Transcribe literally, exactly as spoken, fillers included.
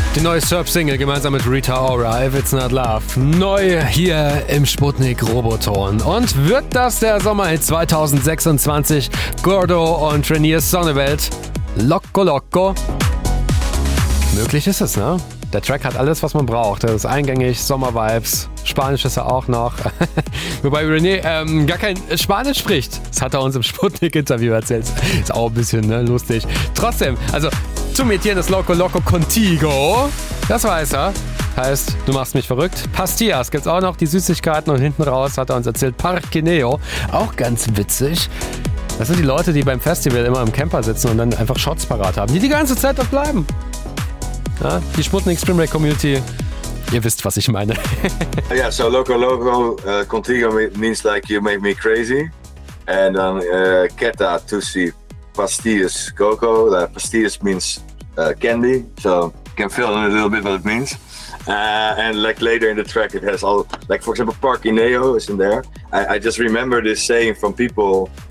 Die neue Surf-Single gemeinsam mit Rita Ora, If It's Not Love. Neu hier im Sputnik Roboton. Und wird das der Sommerhit zwanzig sechsundzwanzig? Gordo und Trainiers Sonnewelt. Loco Loco. Möglich ist es, ne? Der Track hat alles, was man braucht. Er ist eingängig, Sommer-Vibes. Spanisch ist er auch noch. Wobei René ähm, gar kein Spanisch spricht. Das hat er uns im Sputnik-Interview erzählt. Ist auch ein bisschen ne, lustig. Trotzdem, also zu metieren ist Loco Loco Contigo. Das weiß er. Heißt, du machst mich verrückt. Pastillas gibt's auch noch, die Süßigkeiten. Und hinten raus hat er uns erzählt, Parquineo. Auch ganz witzig. Das sind die Leute, die beim Festival immer im Camper sitzen und dann einfach Shots parat haben. Die die ganze Zeit dort bleiben. Ja, die Sputnik Spring Break Community, ihr wisst, was ich meine. Yeah, so Loco Loco uh, Contigo means like you make me crazy. And then uh, Keta Tusi Pastillas Coco. Uh, pastillas means uh, candy, so you can feel a little bit what it means. Uh, and like later in the track it has all, like for example Parquineo is in there. I, I just remember this saying from people